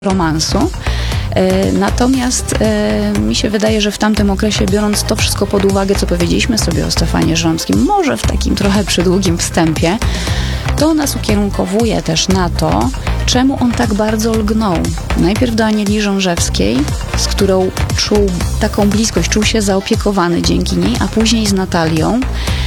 romansu. Natomiast mi się wydaje, że w tamtym okresie, biorąc to wszystko pod uwagę, co powiedzieliśmy sobie o Stefanie Żeromskim, może w takim trochę przydługim wstępie, to nas ukierunkowuje też na to, czemu on tak bardzo lgnął. Najpierw do Anieli Żążewskiej, z którą czuł taką bliskość, czuł się zaopiekowany dzięki niej, a później z Natalią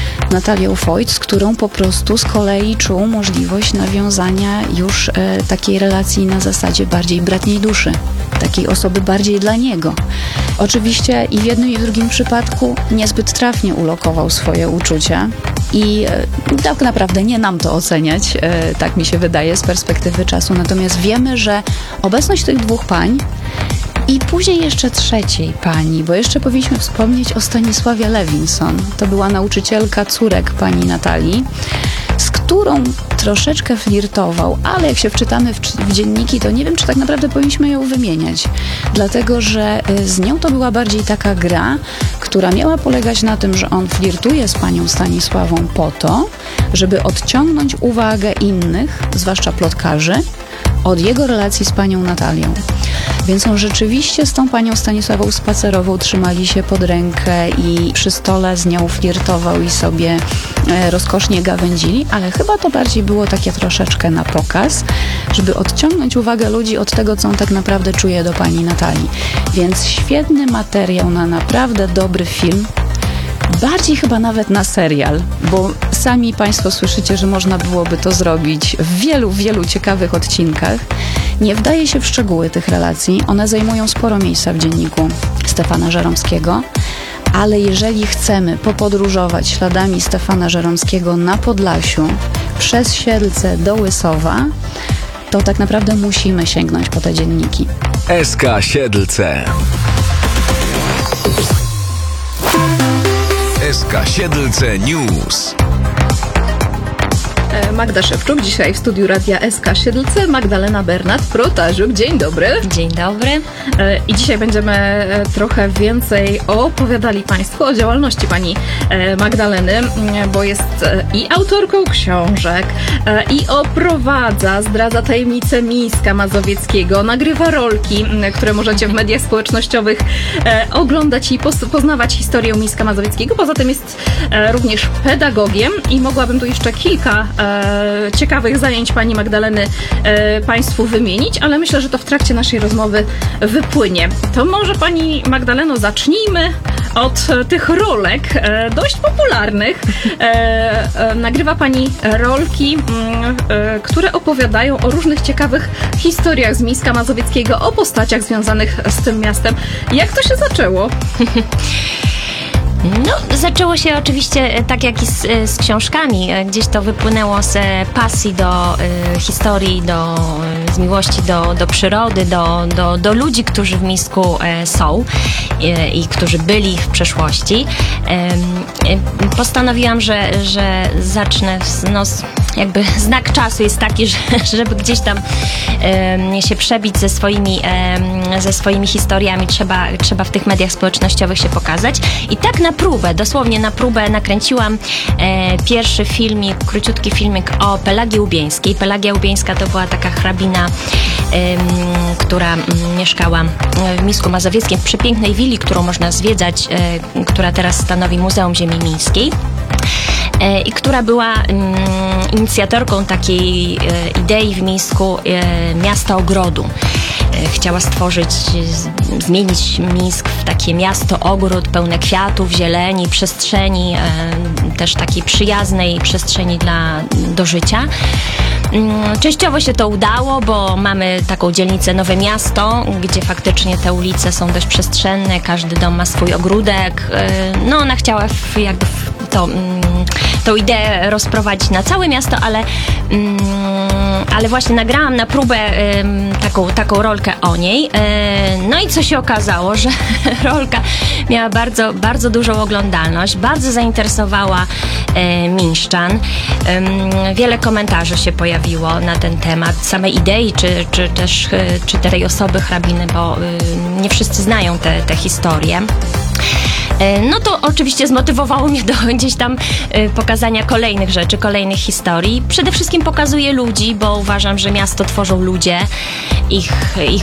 Voigt, z którą po prostu z kolei czuł możliwość nawiązania już takiej relacji na zasadzie bardziej bratniej duszy, takiej osoby bardziej dla niego. Oczywiście i w jednym i w drugim przypadku niezbyt trafnie ulokował swoje uczucia i tak naprawdę nie nam to oceniać, tak mi się wydaje z perspektywy czasu, natomiast wiemy, że obecność tych dwóch pań i później jeszcze trzeciej pani, bo jeszcze powinniśmy wspomnieć o Stanisławie Lewinson. To była nauczycielka córek pani Natalii, z którą troszeczkę flirtował, ale jak się wczytamy w dzienniki, to nie wiem, czy tak naprawdę powinniśmy ją wymieniać. Dlatego, że z nią to była bardziej taka gra, która miała polegać na tym, że on flirtuje z panią Stanisławą po to, żeby odciągnąć uwagę innych, zwłaszcza plotkarzy, od jego relacji z panią Natalią. Więc on rzeczywiście z tą panią Stanisławą spacerował, trzymali się pod rękę i przy stole z nią flirtował i sobie rozkosznie gawędzili, ale chyba to bardziej było takie troszeczkę na pokaz, żeby odciągnąć uwagę ludzi od tego, co on tak naprawdę czuje do pani Natalii. Więc świetny materiał na naprawdę dobry film. Bardziej chyba nawet na serial, bo sami Państwo słyszycie, że można byłoby to zrobić w wielu, wielu ciekawych odcinkach. Nie wdaję się w szczegóły tych relacji. One zajmują sporo miejsca w dzienniku Stefana Żeromskiego, ale jeżeli chcemy popodróżować śladami Stefana Żeromskiego na Podlasiu, przez Siedlce do Łysowa, to tak naprawdę musimy sięgnąć po te dzienniki. SK Siedlce. SK Siedlce News. Magda Szewczuk, dzisiaj w studiu Radia SK Siedlce, Magdalena Bernat-Protaziuk. Dzień dobry. Dzień dobry. I dzisiaj będziemy trochę więcej opowiadali Państwu o działalności pani Magdaleny, bo jest i autorką książek, i oprowadza, zdradza tajemnice Mińska Mazowieckiego, nagrywa rolki, które możecie w mediach społecznościowych oglądać i poznawać historię Mińska Mazowieckiego. Poza tym jest również pedagogiem i mogłabym tu jeszcze kilka ciekawych zajęć pani Magdaleny Państwu wymienić, ale myślę, że to w trakcie naszej rozmowy wypłynie. To może pani Magdaleno zacznijmy od tych rolek dość popularnych. Nagrywa pani rolki, które opowiadają o różnych ciekawych historiach z Mińska Mazowieckiego, o postaciach związanych z tym miastem. Jak to się zaczęło? No, zaczęło się oczywiście tak jak i z książkami. Gdzieś to wypłynęło z pasji do historii, z miłości do przyrody, do ludzi, którzy w Mińsku są i którzy byli w przeszłości. Postanowiłam, że zacznę, jakby znak czasu jest taki, żeby gdzieś tam się przebić ze swoimi historiami, trzeba w tych mediach społecznościowych się pokazać. I tak dosłownie na próbę nakręciłam pierwszy filmik, króciutki filmik o Pelagii Łubieńskiej. Pelagia Łubieńska to była taka hrabina, która mieszkała w Mińsku Mazowieckim, w przepięknej willi, którą można zwiedzać, która teraz stanowi Muzeum Ziemi Mińskiej. I która była inicjatorką takiej idei w Mińsku miasta ogrodu. Chciała zmienić Mińsk w takie miasto ogród pełne kwiatów, zieleni, przestrzeni, też takiej przyjaznej przestrzeni do życia. Częściowo się to udało, bo mamy taką dzielnicę Nowe Miasto, gdzie faktycznie te ulice są dość przestrzenne, każdy dom ma swój ogródek. No ona chciała tą ideę rozprowadzić na całe miasto, ale właśnie nagrałam na próbę taką rolkę o niej. No i co się okazało, że rolka miała bardzo, bardzo dużą oglądalność, bardzo zainteresowała mińszczan. Wiele komentarzy się pojawiło na ten temat, samej idei, czy tej osoby hrabiny, bo nie wszyscy znają te historie. No to oczywiście zmotywowało mnie do gdzieś tam pokazania kolejnych rzeczy, kolejnych historii. Przede wszystkim pokazuję ludzi, bo uważam, że miasto tworzą ludzie, ich